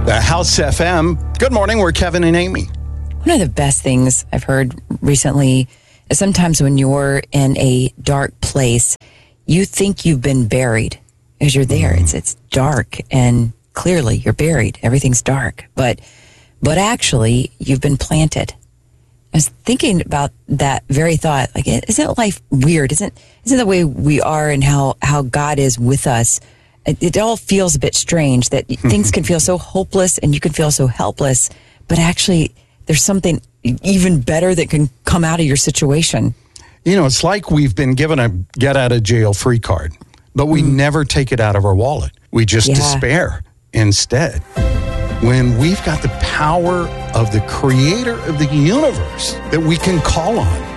The House FM. Good morning. We're Kevin and Amy. One of the best things I've heard recently is sometimes when you're in a dark place, you think you've been buried as you're there. It's dark and clearly you're buried. Everything's dark, but actually you've been planted. I was thinking about that very thought. Like, isn't life weird? Isn't the way we are and how God is with us? It all feels a bit strange that things can feel so hopeless and you can feel so helpless, but actually there's something even better that can come out of your situation. You know, it's like we've been given a get out of jail free card, but we never take it out of our wallet. We just despair instead. When we've got the power of the creator of the universe that we can call on.